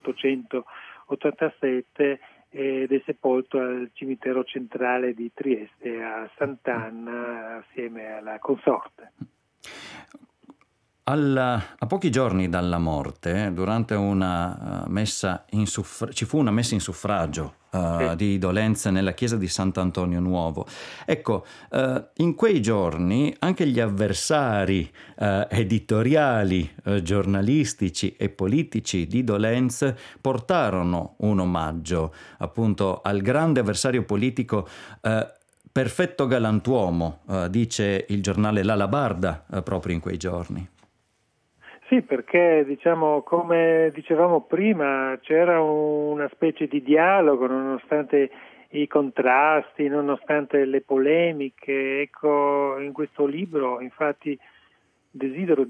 1887 ed è sepolto al cimitero centrale di Trieste a Sant'Anna assieme alla consorte. A pochi giorni dalla morte, durante una messa ci fu una messa in suffragio di dolenze nella chiesa di Sant'Antonio Nuovo. Ecco, in quei giorni anche gli avversari editoriali, giornalistici e politici di Dolenz portarono un omaggio appunto al grande avversario politico perfetto galantuomo, dice il giornale L'Alabarda proprio in quei giorni. Sì, perché come dicevamo prima, c'era una specie di dialogo nonostante i contrasti, nonostante le polemiche. Ecco, in questo libro infatti desidero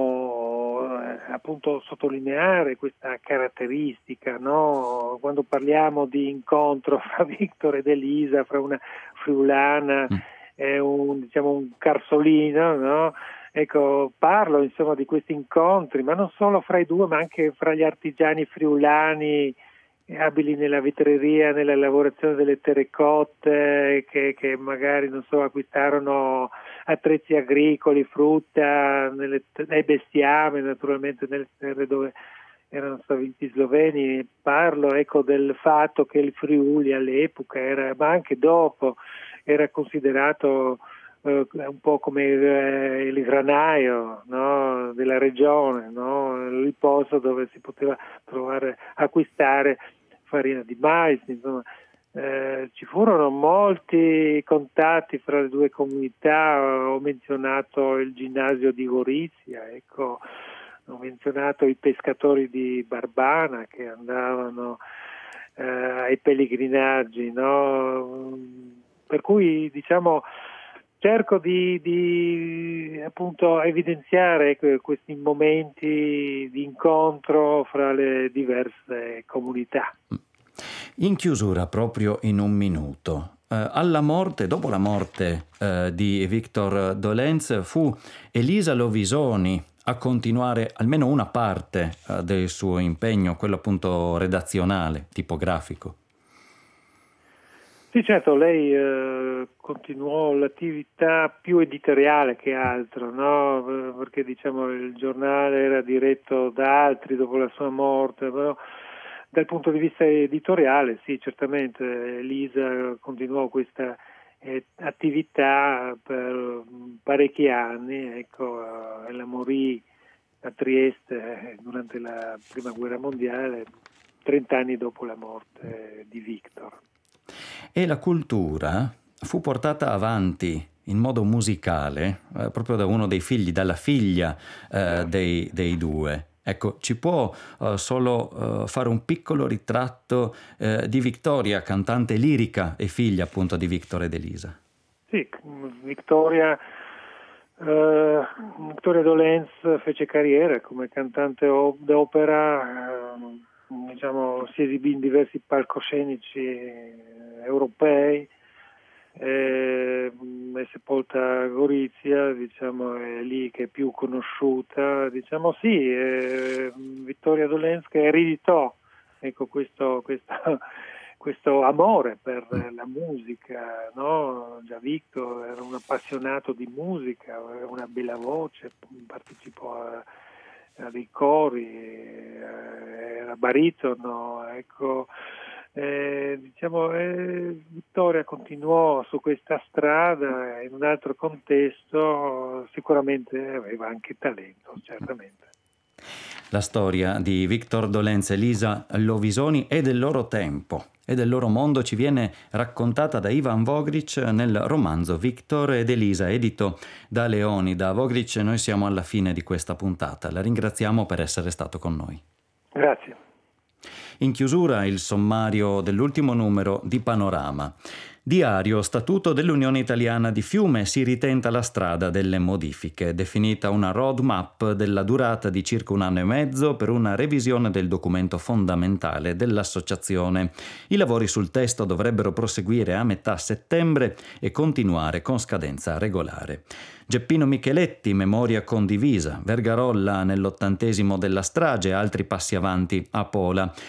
appunto sottolineare questa caratteristica, no? Quando parliamo di incontro fra Victor ed Elisa, fra una friulana e un carsolino, no? Ecco, parlo insomma di questi incontri, ma non solo fra i due, ma anche fra gli artigiani friulani abili nella vetreria, nella lavorazione delle terracotte, che magari acquistarono attrezzi agricoli, frutta, nei bestiame, naturalmente nelle terre dove erano stati sloveni. Parlo del fatto che il Friuli all'epoca ma anche dopo, era considerato un po' come il granaio, no, della regione, no, il posto dove si poteva acquistare farina di mais. Insomma, ci furono molti contatti fra le due comunità. Ho menzionato il ginnasio di Gorizia, ecco, ho menzionato i pescatori di Barbana che andavano ai pellegrinaggi, no? Per cui cerco di appunto evidenziare questi momenti di incontro fra le diverse comunità. In chiusura, proprio in un minuto, dopo la morte di Victor Dolenz, fu Elisa Lovisoni a continuare almeno una parte del suo impegno, quello appunto redazionale, tipografico. Sì, certo, lei continuò l'attività più editoriale che altro, no? Perché il giornale era diretto da altri dopo la sua morte, però dal punto di vista editoriale, sì, certamente Elisa continuò questa attività per parecchi anni, ecco, ella morì a Trieste durante la Prima Guerra Mondiale, 30 anni dopo la morte di Victor. E la cultura fu portata avanti in modo musicale proprio da uno dei figli, dalla figlia dei due. Ecco, ci può solo fare un piccolo ritratto di Victoria, cantante lirica e figlia appunto di Victor ed Elisa? Sì, Victoria Dolenz fece carriera come cantante d'opera, si esibì in diversi palcoscenici europei, è sepolta a Gorizia, è lì che è più conosciuta, Vittoria Dolenz che ereditò, ecco, questo amore per la musica, no? Già Victor era un appassionato di musica, aveva una bella voce, partecipò a dei cori, era baritono, ecco. Vittoria continuò su questa strada in un altro contesto, sicuramente aveva anche talento, certamente. La storia di Victor Dolenz e Elisa Lovisoni e del loro tempo e del loro mondo ci viene raccontata da Ivan Vogric nel romanzo Victor ed Elisa, edito da Leonida. Vogric, noi siamo alla fine di questa puntata. La ringraziamo per essere stato con noi. Grazie. In chiusura il sommario dell'ultimo numero di Panorama. Diario Statuto dell'Unione Italiana di Fiume, si ritenta la strada delle modifiche, definita una roadmap della durata di circa 1 anno e mezzo per una revisione del documento fondamentale dell'associazione. I lavori sul testo dovrebbero proseguire a metà settembre e continuare con scadenza regolare. Geppino Micheletti, memoria condivisa, Vergarolla nell'80° della strage, altri passi avanti a Pola.